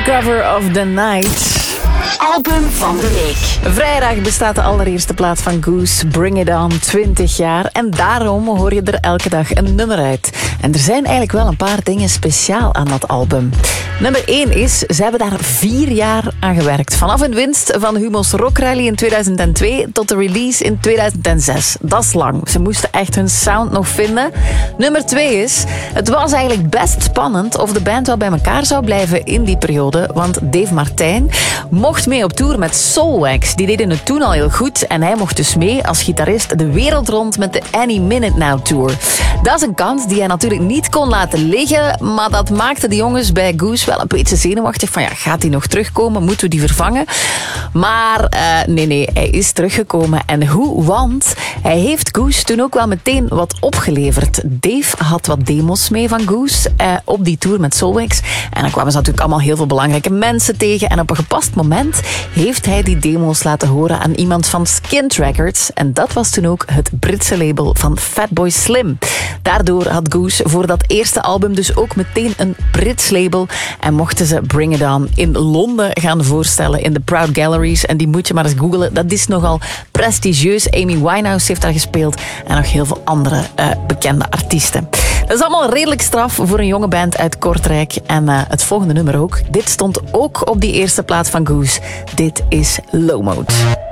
Undercover of the Night. Album van de week. Vrijdag bestaat de allereerste plaat van Goose, Bring It On, 20 jaar. En daarom hoor je er elke dag een nummer uit. En er zijn eigenlijk wel een paar dingen speciaal aan dat album. Nummer 1 is, ze hebben daar 4 jaar aan gewerkt. Vanaf een winst van Humo's Rock Rally in 2002 tot de release in 2006. Dat is lang. Ze moesten echt hun sound nog vinden. Nummer 2 is, het was eigenlijk best spannend of de band wel bij elkaar zou blijven in die periode. Want Dave Martijn mocht mee op tour met Soulwax. Die deden het toen al heel goed en hij mocht dus mee als gitarist de wereld rond met de Any Minute Now Tour. Dat is een kans die hij natuurlijk niet kon laten liggen, maar dat maakte de jongens bij Goose wel een beetje zenuwachtig van ja, gaat hij nog terugkomen? Moeten we die vervangen? Maar nee, hij is teruggekomen. En hoe? Want hij heeft Goose toen ook wel meteen wat opgeleverd. Dave had wat demos mee van Goose op die tour met Soulwax. En dan kwamen ze natuurlijk allemaal heel veel belangrijke mensen tegen. En op een gepast moment heeft hij die demo's laten horen aan iemand van Skint Records. En dat was toen ook het Britse label van Fatboy Slim. Daardoor had Goose voor dat eerste album dus ook meteen een Brits label. En mochten ze Bring It On in Londen gaan voorstellen in de Proud Galleries. En die moet je maar eens googlen. Dat is nogal prestigieus. Amy Winehouse heeft daar gespeeld. En nog heel veel andere bekende artiesten. Dat is allemaal redelijk straf voor een jonge band uit Kortrijk. En het volgende nummer ook. Dit stond ook op die eerste plaat van Goose. Dit is Low Mode.